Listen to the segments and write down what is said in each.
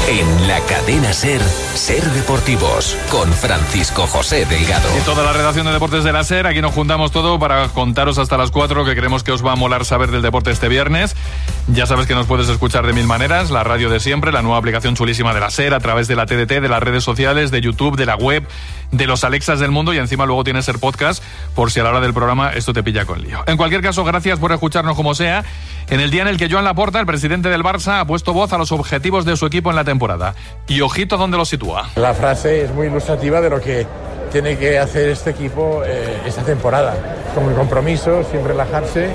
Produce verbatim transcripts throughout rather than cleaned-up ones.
En la cadena SER, SER Deportivos, con Francisco José Delgado. Y toda la redacción de Deportes de la SER, aquí nos juntamos todo para contaros hasta las cuatro que creemos que os va a molar saber del deporte este viernes. Ya sabes que nos puedes escuchar de mil maneras, la radio de siempre, la nueva aplicación chulísima de la SER, a través de la T D T, de las redes sociales, de YouTube, de la web, de los Alexas del mundo, y encima luego tienes el podcast por si a la hora del programa esto te pilla con lío. En cualquier caso, gracias por escucharnos como sea, en el día en el que Joan Laporta, el presidente del Barça, ha puesto voz a los objetivos de su equipo en la temporada. Y ojito a dónde lo sitúa. La frase es muy ilustrativa de lo que tiene que hacer este equipo eh, esta temporada. Con el compromiso, sin relajarse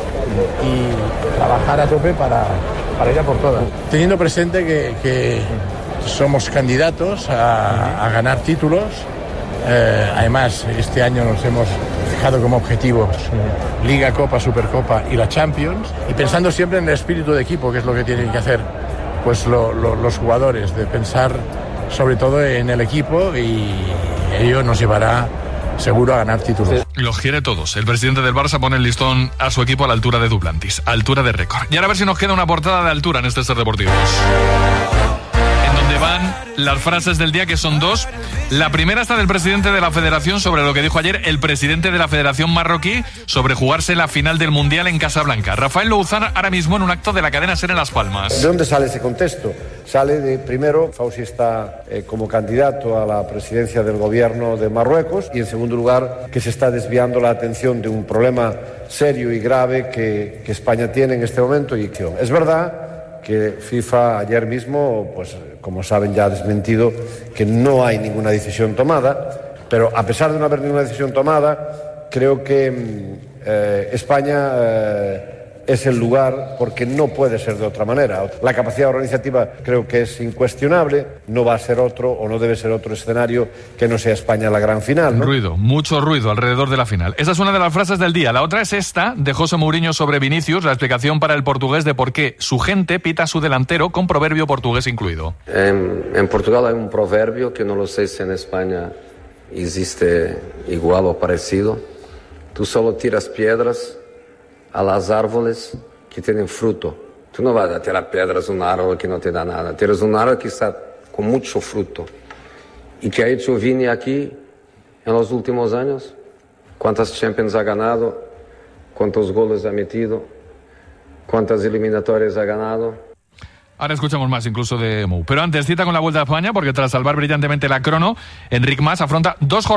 y trabajar a tope para, para ir a por todas. Teniendo presente que, que somos candidatos a, a ganar títulos. Eh, además, este año nos hemos fijado como objetivos Liga, Copa, Supercopa y la Champions. Y pensando siempre en el espíritu de equipo, que es lo que tienen que hacer pues lo, lo, los jugadores, de pensar sobre todo en el equipo, y ello nos llevará seguro a ganar títulos. Los quiere todos. El presidente del Barça pone el listón a su equipo a la altura de Duplantis, altura de récord. Y ahora a ver si nos queda una portada de altura en este SER Deportivos, en donde van las frases del día, que son dos. La primera está del presidente de la Federación sobre lo que dijo ayer el presidente de la Federación marroquí sobre jugarse la final del Mundial en Casablanca. Rafael Louzán, ahora mismo en un acto de la cadena SER en Las Palmas. ¿De dónde sale ese contexto? Sale de, primero, Fauzi está eh, como candidato a la presidencia del gobierno de Marruecos, y en segundo lugar, que se está desviando la atención de un problema serio y grave que, que España tiene en este momento. Y que es verdad que FIFA ayer mismo, pues como saben, ya ha desmentido que no hay ninguna decisión tomada, pero a pesar de no haber ninguna decisión tomada, creo que eh, España eh, es el lugar, porque no puede ser de otra manera. La capacidad organizativa creo que es incuestionable, no va a ser otro o no debe ser otro escenario que no sea España la gran final, ¿no? Ruido, mucho ruido alrededor de la final. Esa es una de las frases del día. La otra es esta, de José Mourinho sobre Vinicius, la explicación para el portugués de por qué su gente pita a su delantero, con proverbio portugués incluido. En, en Portugal hay un proverbio que no lo sé si en España existe igual o parecido. Tú solo tiras piedras a las árboles que tienen fruto. Tú no vas a tirar piedras a un árbol que no te da nada. Tiras un árbol que está con mucho fruto. ¿Y qué ha hecho Vini aquí en los últimos años? ¿Cuántas Champions ha ganado? ¿Cuántos goles ha metido? ¿Cuántas eliminatorias ha ganado? Ahora escuchamos más incluso de Mou. Pero antes, cita con la Vuelta a España, porque tras salvar brillantemente la crono, Enric Mas afronta dos jornadas